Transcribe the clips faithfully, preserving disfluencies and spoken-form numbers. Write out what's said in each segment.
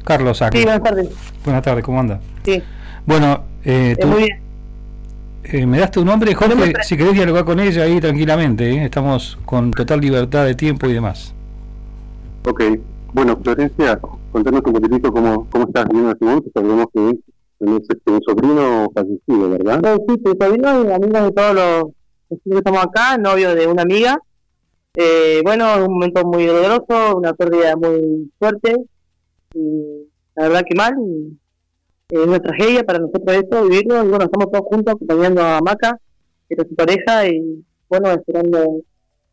Carlos Acre. Sí, buenas tardes. Buenas tardes, ¿cómo anda? Sí. Bueno, eh, tú, eh, muy bien. Eh, me das tu nombre, Jorge, Nombre... si querés dialogar con ella ahí tranquilamente, ¿eh? Estamos con total libertad de tiempo y demás. Ok, bueno, Florencia, contanos un poquitito cómo, cómo estás viviendo en este momento. Sabemos que tenés este, un sobrino fallecido, ¿verdad? Eh, sí, mi sobrino y amigos de todos los, los que estamos acá, novio de una amiga. Eh, bueno, un momento muy doloroso, una pérdida muy fuerte, y la verdad que mal, y, eh, es una tragedia para nosotros esto, vivirlo, y bueno, estamos todos juntos acompañando a Maca, que es su pareja, y bueno, esperando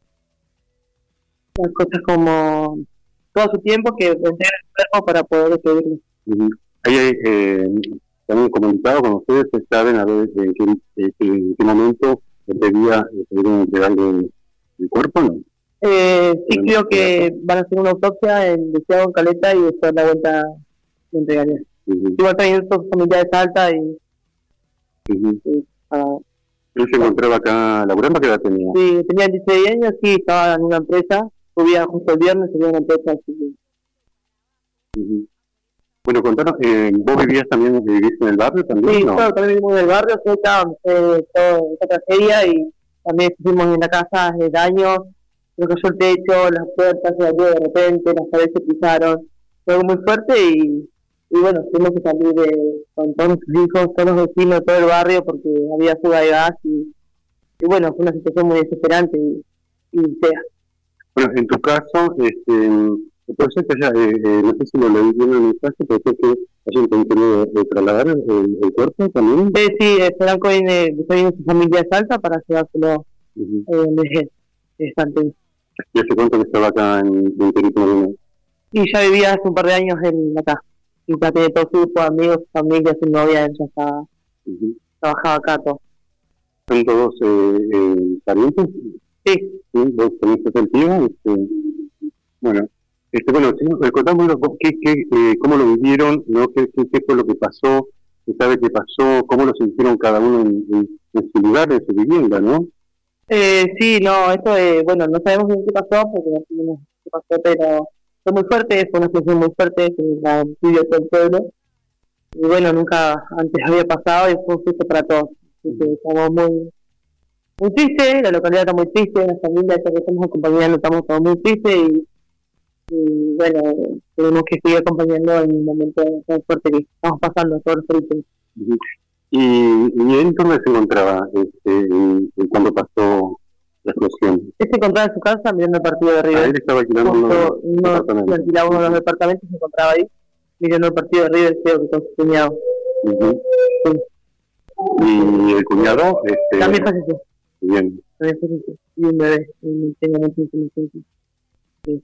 las cosas como todo su tiempo que entrega el cuerpo para poder despedirlo. Uh-huh. Ahí hay eh, también comunicado con ustedes, saben a ver en qué, en qué, en qué momento debía entregarle el, el cuerpo, ¿no? Eh, sí, creo que van a hacer una autopsia en Deseado, en Caleta, y después la vuelta de entregaría. Uh-huh. Igual también su familia de Salta y... Uh-huh. y uh, ¿Él se encontraba acá laburando? ¿Qué edad tenía? Sí, tenía dieciséis años, sí, estaba en una empresa, subía justo el viernes, subía una empresa, así que... Uh-huh. Bueno, contanos, eh, ¿vos vivías también, vivís en el barrio también? Sí, ¿no? claro, también vivimos en el barrio, cerca, eh, toda esta tragedia, y también estuvimos en la casa de daños, se cayó el techo, las puertas se abrió de repente, las paredes se pisaron, fue algo muy fuerte, y, y bueno, tuvimos que salir de, con todos nuestros hijos, todos los vecinos, todo el barrio, porque había fuga de gas, y, y bueno, fue una situación muy desesperante y, y fea. Bueno, en tu caso, este, puede ser que haya, eh, eh, no sé si lo leí bien en el mensaje, pero creo que hayan tenido de trasladar el, el cuerpo también. Sí, sí, Franco viene, viene su familia de Salta para llevárselo uh-huh. eh, de, de Santos. ¿Y hace cuánto que estaba acá en, en Perito? Y ya vivía hace un par de años en acá. Y ya tiene todo su grupo de amigos, familia, su novia, él ya estaba, uh-huh. trabajaba acá todo. ¿Son todos eh, eh, parientes? Sí. ¿Sí? ¿Vos tenés sentido? Este, bueno, este, bueno, sí, recordamos qué, qué, eh, cómo lo vivieron, ¿no? ¿Qué, qué, qué fue lo que pasó? ¿Se sabe qué pasó? ¿Cómo lo sintieron cada uno en, en, en su lugar, en su vivienda, no? Eh, sí, no, esto, eh, bueno, no sabemos bien qué pasó, porque no sabemos qué pasó, pero fue muy fuerte, fue una situación muy fuerte, que la vivió todo el pueblo, y bueno, nunca antes había pasado, y fue un susto para todos, así que estamos muy, muy tristes, la localidad está muy triste, la familia que estamos acompañando, estamos todos muy tristes, y, y bueno, tenemos que seguir acompañando en un momento tan fuerte que estamos pasando, todos los felices. Uh-huh. ¿Y, y él dónde se encontraba este, cuando pasó la explosión? Él se encontraba en su casa mirando el partido de River. Ah, él estaba alquilando uno, uno, departamentos. alquilaba uno de los departamentos y se encontraba ahí mirando el partido de River, creo que con su cuñado. Uh-huh. Sí. ¿Y el cuñado? Este, también falleció. Bien. También falleció. Y un bebé, tengo muchísimo tiempo. Sí.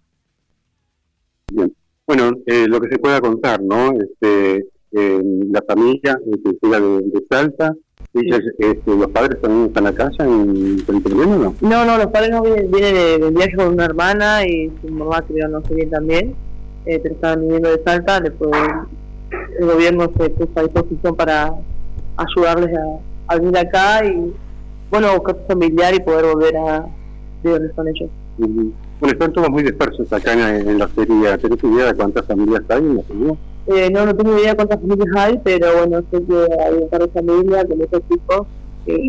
Bien. Bueno, eh, lo que se pueda contar, ¿no? Este... Eh, la familia que llega de, de Salta, ella, sí. este, los padres también están acá ya en Perito, ¿no? No, no, los padres no vienen, vienen de, de viaje con una hermana y su mamá creo no sé bien también, eh, pero estaban viniendo de Salta, después el gobierno se puso a disposición para ayudarles a, a venir acá y bueno, buscar su familiar y poder volver a vivirles con ellos. Uh-huh. Bueno, están todos muy dispersos acá en, en la feria. ¿Tenés idea de cuántas familias hay en la feria? Eh, no, no tengo idea de cuántas familias hay, pero bueno, sé que hay un par de familias, con muchos hijos, eh,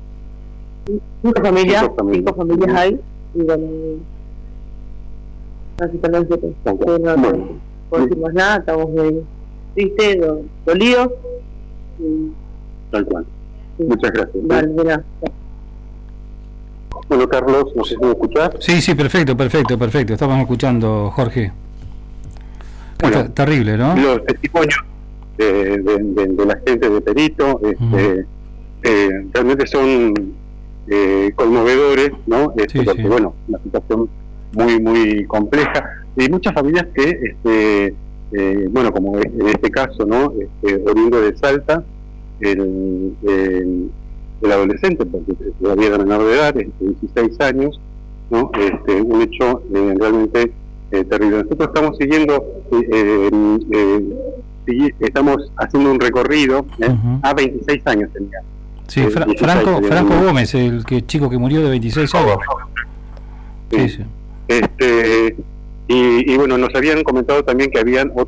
cinco familias, cinco familias, cinco familias hay, y bueno, así también se pensó, que no, no puedo decir más nada, estamos muy tristes, dolidos, y... Tal cual. Sí. Muchas gracias. Vale, gracias. Bueno, Carlos, ¿nos puede escuchar? Sí, sí, perfecto, perfecto, perfecto, estamos escuchando, Jorge. Bueno, terrible, ¿no? Los testimonios de, de, de, de la gente de Perito este, uh-huh. eh, realmente son eh, conmovedores, ¿no? Este, sí, porque, sí. bueno, una situación muy, muy compleja. Y muchas familias que, este, eh, bueno, como en este caso, ¿no? Este, oriundo de Salta, el, el, el adolescente, porque todavía era menor de edad, de dieciséis años, ¿no? Este, un hecho eh, realmente... Eh, terrible. Nosotros estamos siguiendo, eh, eh, eh, estamos haciendo un recorrido, eh, uh-huh. a veintiséis años tenía. Sí, Fra- eh, Franco, Franco Gómez, el que chico que murió de veintiséis años. Sí, sí. Este, y, y bueno, nos habían comentado también que habían